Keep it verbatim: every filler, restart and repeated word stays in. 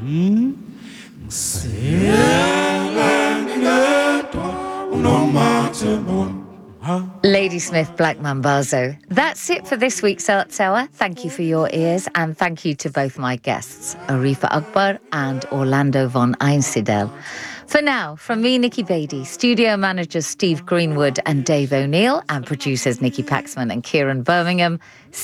Ladysmith Black Mambazo. That's it for this week's Arts Hour. Thank you for your ears, and thank you to both my guests, Arifa Akbar and Orlando von Einsiedel. For now, from me, Nikki Beattie, studio managers Steve Greenwood and Dave O'Neill, and producers Nikki Paxman and Kieran Birmingham,